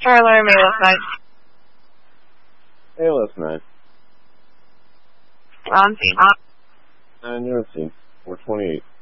Charler, Mayless 9. ALS 9. On scene. And you're on scene. 428.